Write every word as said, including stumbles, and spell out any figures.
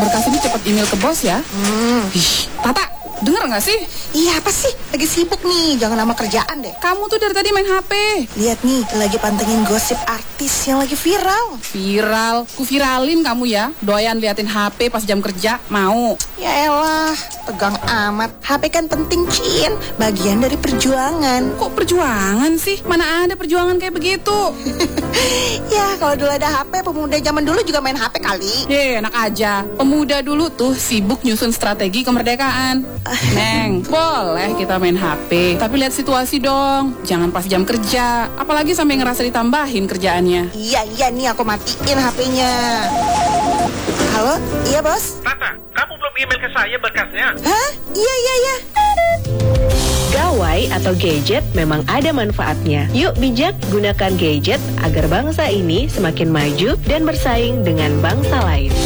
berkas ini cepat email ke bos ya. Hmm. Ih, Tata, denger nggak sih? Iya, apa sih? Lagi sibuk nih, jangan nama kerjaan deh. Kamu tuh dari tadi main H P. Lihat nih, lagi pantengin gosip artis yang lagi viral. Viral? Ku viralin kamu ya. Doyan liatin H P pas jam kerja, mau? Ya elah, tegang amat. H P kan penting, Cin. Bagian dari perjuangan. Kok perjuangan sih? Mana ada perjuangan kayak begitu? Ya, kalau dulu ada H P, pemuda zaman dulu juga main H P kali. Ye, enak aja. Pemuda dulu tuh sibuk nyusun strategi kemerdekaan. Neng, boleh kita main H P, tapi lihat situasi dong. Jangan pas jam kerja, apalagi sampai ngerasa ditambahin kerjaannya. Iya, iya nih aku matiin H P-nya. Halo, iya bos? Tata, kamu belum email ke saya berkasnya? Hah? Iya, iya, iya. Gawai atau gadget memang ada manfaatnya. Yuk bijak gunakan gadget agar bangsa ini semakin maju dan bersaing dengan bangsa lain.